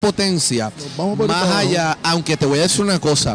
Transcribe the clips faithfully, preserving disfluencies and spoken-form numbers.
potencia más allá, aunque te voy a decir una cosa,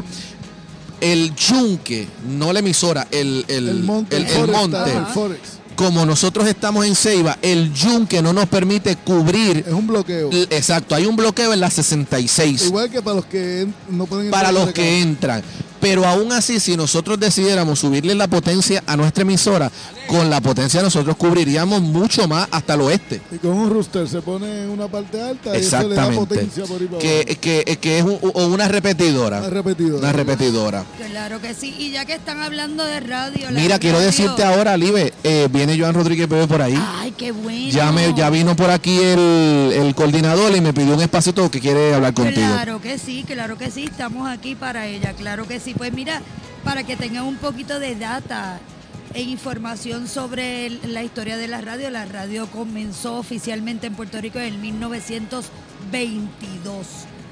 el yunque, no la emisora, el, el, el monte, el, el, el monte el Forex. Como nosotros estamos en Ceiba, el yunque no nos permite cubrir. Es un bloqueo. Exacto, hay un bloqueo en la sesenta y seis. Igual que para los que no pueden entrar. Para los que entran. Pero aún así, si nosotros decidiéramos subirle la potencia a nuestra emisora, con la potencia nosotros cubriríamos mucho más hasta el oeste. Y con un rooster se pone en una parte alta y eso le da potencia por ahí para que, abajo. Que, que es un, o una repetidora. Una repetidora. Una repetidora. Claro que sí. Y ya que están hablando de radio. Mira, quiero radio... decirte ahora, Live, eh, viene Joan Rodríguez Bebe por ahí. Ay, qué bueno. Ya, me, ya vino por aquí el, el coordinador y me pidió un espacito que quiere hablar contigo. Claro que sí, claro que sí. Estamos aquí para ella, claro que sí. Pues mira, para que tengan un poquito de data e información sobre el, la historia de la radio. La radio comenzó oficialmente en Puerto Rico en mil novecientos veintidós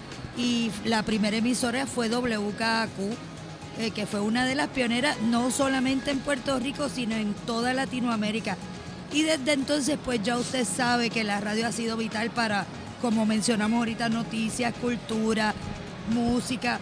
y la primera emisora fue W K Q, eh, que fue una de las pioneras no solamente en Puerto Rico, sino en toda Latinoamérica. Y desde entonces, pues ya usted sabe que la radio ha sido vital para, como mencionamos ahorita, noticias, cultura, música,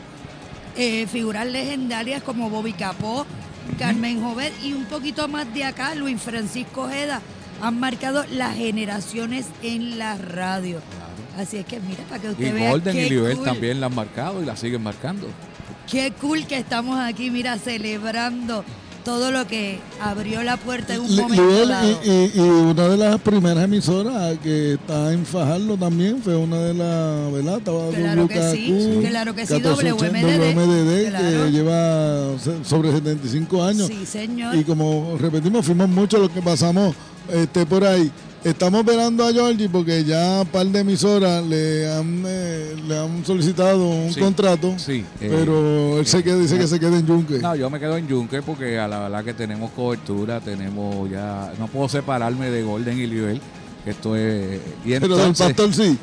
eh, figuras legendarias como Bobby Capó, Carmen Jovet y un poquito más de acá, Luis Francisco Ojeda, han marcado las generaciones en la radio. Claro. Así es que mira, para que usted y vea Golden qué y Libel cool. también la han marcado y la siguen marcando. Qué cool que estamos aquí, mira, celebrando todo lo que abrió la puerta en un momento Libel dado. Y, y, y una de las primeras emisoras que está en Fajardo también fue una de las, ¿verdad? Estaba Claro que sí, claro que sí, W M D D, W M D D, claro. que lleva sobre setenta y cinco años. Sí, señor. Y como repetimos, fuimos muchos los que pasamos este, por ahí. Estamos esperando a Georgie porque ya un par de emisoras le han, eh, le han solicitado un sí, contrato, sí, eh, pero él eh, se queda, dice eh, que se quede en Yunque. No, yo me quedo en Yunque porque a la verdad que tenemos cobertura, tenemos ya, no puedo separarme de Golden y Libel, que esto es... Y pero del pastor sí.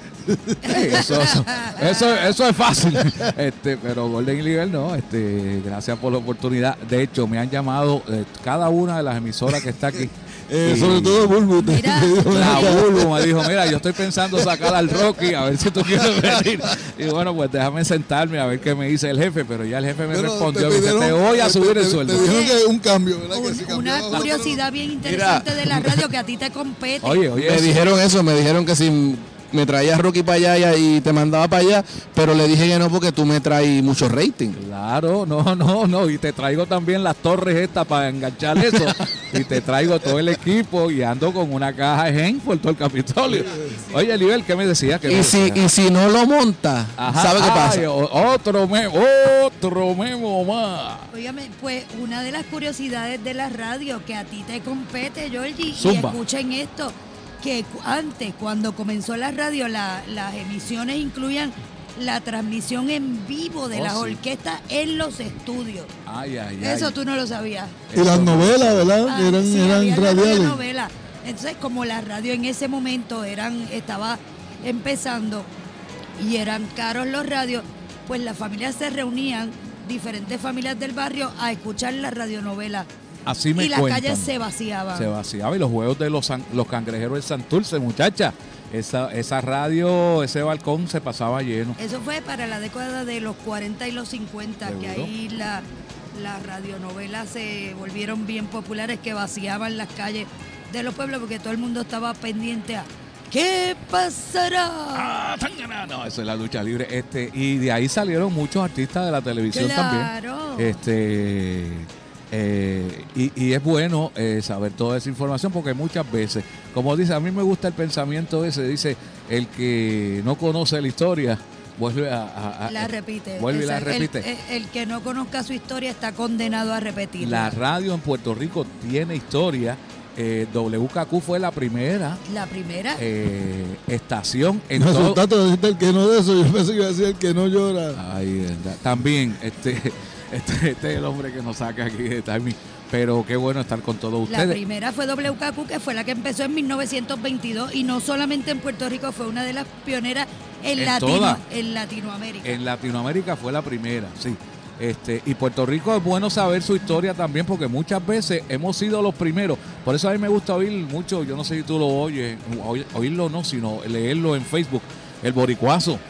Eso, eso, eso, eso es fácil, este, pero Golden y Libel no, este, gracias por la oportunidad. De hecho, me han llamado eh, cada una de las emisoras que está aquí. Eh, y, sobre todo Bulbu. La Bulbu me dijo, mira, yo estoy pensando sacar al Rocky, a ver si tú quieres venir. Y bueno, pues déjame sentarme a ver qué me dice el jefe, pero ya el jefe me pero respondió, te, pidieron, me dice, te voy a subir te, el sueldo. Te dijeron que un cambio, ¿verdad? Un, que sí una cambió. curiosidad bien interesante mira, de la radio que a ti te compete. Oye, oye, me dijeron eso, me dijeron que si me traías Rocky para allá y te mandaba para allá, pero le dije que no porque tú me traes mucho rating. Claro, no, no, no, y te traigo también las torres estas para enganchar eso, y te traigo todo el equipo y ando con una caja de gen por todo el Capitolio. Oye, Libel, ¿qué me decía? ¿Qué y, me si, decía? y si no lo monta, ¿sabe qué pasa? Ay, otro memo, otro memo más. Óigame, pues una de las curiosidades de la radio que a ti te compete, Georgie, Zumba. Y escuchen esto, que antes, cuando comenzó la radio, la, las emisiones incluían la transmisión en vivo de oh, las sí. orquestas en los estudios. Ay, ay, Eso ay. tú no lo sabías. Y las novelas, ¿verdad? Ah, que eran, sí, eran había radiales. novelas. Entonces, como la radio en ese momento eran, estaba empezando y eran caros los radios, pues las familias se reunían, diferentes familias del barrio, a escuchar la radionovela. Así me y las cuentan. calles se vaciaban. Se vaciaban y los juegos de los, los cangrejeros de Santurce, muchacha. Esa, esa radio, ese balcón se pasaba lleno. Eso fue para la década de los cuarenta y los cincuenta, ¿seguro? Que ahí la, las radionovelas se volvieron bien populares, que vaciaban las calles de los pueblos porque todo el mundo estaba pendiente a ¿qué pasará? Ah, no, eso es la lucha libre. Este, y de ahí salieron muchos artistas de la televisión claro. también. Este, eh, y, y es bueno eh, saber toda esa información porque muchas veces, como dice, a mí me gusta el pensamiento ese, dice, el que no conoce la historia vuelve a, a, a la repite. Vuelve y la repite. El, el, el que no conozca su historia está condenado a repetirla. La radio en Puerto Rico tiene historia. Eh, W K Q fue la primera la primera eh, estación en Me todo. asustaste, dijiste el que no de eso, yo pensé que iba a decir el que no llora. Ay, verdad. También este, este, este es el hombre que nos saca aquí de timing. Pero qué bueno estar con todos ustedes. La primera fue W K Q, que fue la que empezó en mil novecientos veintidós y no solamente en Puerto Rico, fue una de las pioneras en, En Latino, toda. en Latinoamérica. En Latinoamérica fue la primera, sí. Este, y Puerto Rico es bueno saber su historia también porque muchas veces hemos sido los primeros. Por eso a mí me gusta oír mucho, yo no sé si tú lo oyes, oír, oírlo no, sino leerlo en Facebook. el boricuazo.